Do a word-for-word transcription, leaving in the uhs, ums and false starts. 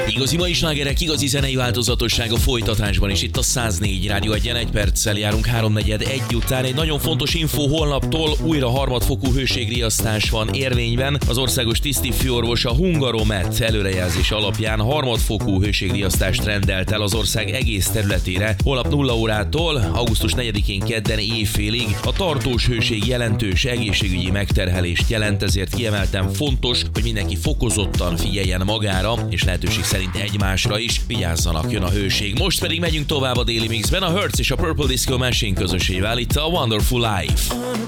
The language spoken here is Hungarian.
Igazi mai slágerek, igazi zenei változatosság a folytatásban, és itt a száznégy Rádió egyen egy perccel járunk háromnegyed egy után. Egy nagyon fontos info, holnaptól újra harmadfokú hőségriasztás van érvényben. Az országos tisztifőorvos a Hungaromet előrejelzés alapján harmadfokú hőségriasztást rendelt el az ország egész területére. Holnap nulla órától augusztus negyedikén kedden éjfélig. A tartós hőség jelentős egészségügyi megterhelést jelent, ezért kiemelten fontos, hogy mindenki fokozottan figyeljen magára, és lehetőség szerint egymásra is. Vigyázzanak, jön a hőség. Most pedig megyünk tovább a Daily Mixben. A Hertz és a Purple Disco Machine közösével itt a Wonderful Life.